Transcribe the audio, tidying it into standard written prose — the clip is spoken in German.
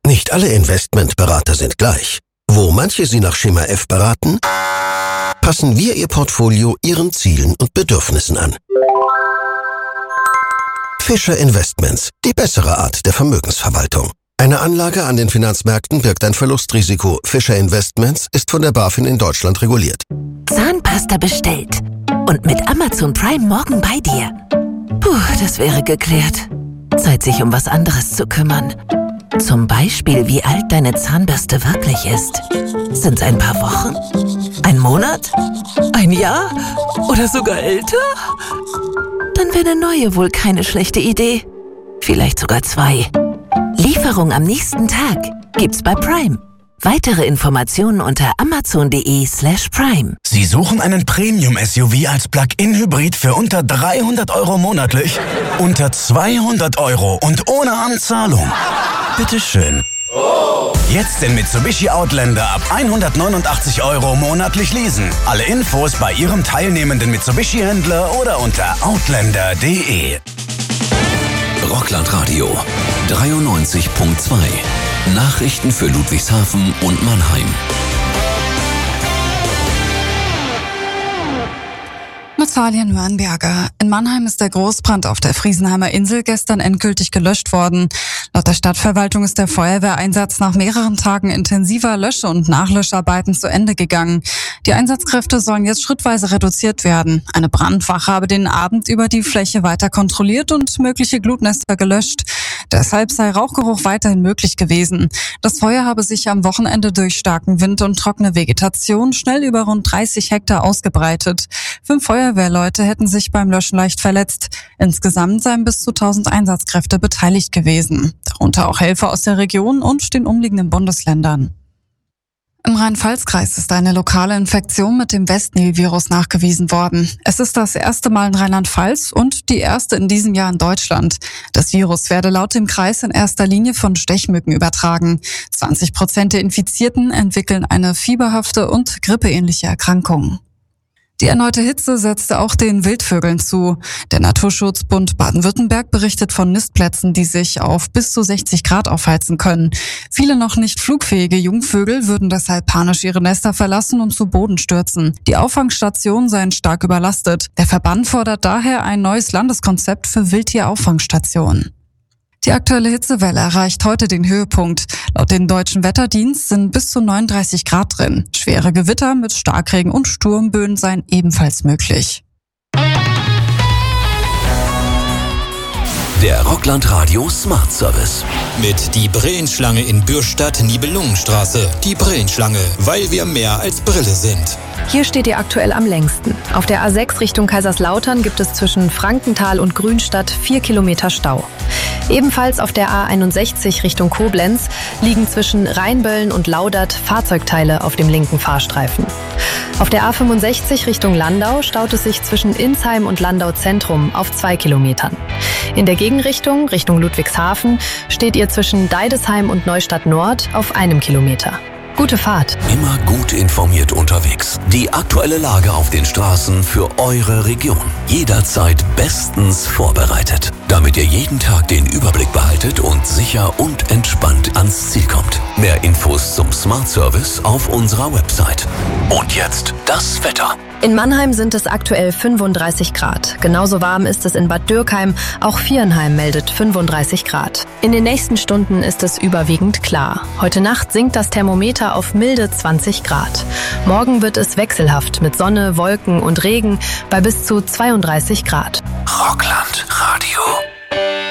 Nicht alle Investmentberater sind gleich. Wo manche Sie nach Schema F beraten, passen wir Ihr Portfolio Ihren Zielen und Bedürfnissen an. Fischer Investments, die bessere Art der Vermögensverwaltung. Eine Anlage an den Finanzmärkten birgt ein Verlustrisiko. Fischer Investments ist von der BaFin in Deutschland reguliert. Zahnpasta bestellt und mit Amazon Prime morgen bei dir. Puh, das wäre geklärt. Zeit, sich um was anderes zu kümmern. Zum Beispiel, wie alt deine Zahnbürste wirklich ist. Sind's ein paar Wochen? Ein Monat? Ein Jahr? Oder sogar älter? Dann wäre eine neue wohl keine schlechte Idee. Vielleicht sogar 2. Lieferung am nächsten Tag gibt's bei Prime. Weitere Informationen unter amazon.de/prime. Sie suchen einen Premium-SUV als Plug-in-Hybrid für unter 300 € monatlich? Unter 200 € und ohne Anzahlung? Bitteschön. Jetzt den Mitsubishi Outlander ab 189 € monatlich leasen. Alle Infos bei Ihrem teilnehmenden Mitsubishi-Händler oder unter outlander.de. Rockland Radio 93.2. Nachrichten für Ludwigshafen und Mannheim. Natalia Nürnberger. In Mannheim ist der Großbrand auf der Friesenheimer Insel gestern endgültig gelöscht worden. Laut der Stadtverwaltung ist der Feuerwehreinsatz nach mehreren Tagen intensiver Lösche- und Nachlöscharbeiten zu Ende gegangen. Die Einsatzkräfte sollen jetzt schrittweise reduziert werden. Eine Brandwache habe den Abend über die Fläche weiter kontrolliert und mögliche Glutnester gelöscht. Deshalb sei Rauchgeruch weiterhin möglich gewesen. Das Feuer habe sich am Wochenende durch starken Wind und trockene Vegetation schnell über rund 30 Hektar ausgebreitet. 5 Feuerwehrleute hätten sich beim Löschen leicht verletzt. Insgesamt seien bis zu 1000 Einsatzkräfte beteiligt gewesen. Darunter auch Helfer aus der Region und den umliegenden Bundesländern. Im Rhein-Pfalz-Kreis ist eine lokale Infektion mit dem Westnil-Virus nachgewiesen worden. Es ist das erste Mal in Rheinland-Pfalz und die erste in diesem Jahr in Deutschland. Das Virus werde laut dem Kreis in erster Linie von Stechmücken übertragen. 20% der Infizierten entwickeln eine fieberhafte und grippeähnliche Erkrankung. Die erneute Hitze setzte auch den Wildvögeln zu. Der Naturschutzbund Baden-Württemberg berichtet von Nistplätzen, die sich auf bis zu 60 Grad aufheizen können. Viele noch nicht flugfähige Jungvögel würden deshalb panisch ihre Nester verlassen und zu Boden stürzen. Die Auffangstationen seien stark überlastet. Der Verband fordert daher ein neues Landeskonzept für Wildtierauffangsstationen. Die aktuelle Hitzewelle erreicht heute den Höhepunkt. Laut dem Deutschen Wetterdienst sind bis zu 39 Grad drin. Schwere Gewitter mit Starkregen und Sturmböen seien ebenfalls möglich. Der Rockland Radio Smart Service. Mit die Brillenschlange in Bürstadt-Nibelungenstraße. Die Brillenschlange, weil wir mehr als Brille sind. Hier steht ihr aktuell am längsten. Auf der A6 Richtung Kaiserslautern gibt es zwischen Frankenthal und Grünstadt 4 Kilometer Stau. Ebenfalls auf der A61 Richtung Koblenz liegen zwischen Rheinböllen und Laudert Fahrzeugteile auf dem linken Fahrstreifen. Auf der A65 Richtung Landau staut es sich zwischen Insheim und Landau Zentrum auf 2 Kilometern. In der Gegenrichtung, Richtung Ludwigshafen, steht ihr zwischen Deidesheim und Neustadt Nord auf 1 Kilometer. Gute Fahrt. Immer gut informiert unterwegs. Die aktuelle Lage auf den Straßen für eure Region. Jederzeit bestens vorbereitet, damit ihr jeden Tag den Überblick behaltet und sicher und entspannt ans Ziel kommt. Mehr Infos zum Smart Service auf unserer Website. Und jetzt das Wetter. In Mannheim sind es aktuell 35 Grad. Genauso warm ist es in Bad Dürkheim. Auch Viernheim meldet 35 Grad. In den nächsten Stunden ist es überwiegend klar. Heute Nacht sinkt das Thermometer auf milde 20 Grad. Morgen wird es wechselhaft mit Sonne, Wolken und Regen bei bis zu 32 Grad. Rockland Radio.